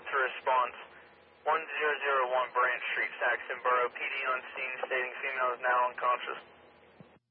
to response 1001 Branch Street, Saxon Borough. PD on scene stating female is now unconscious.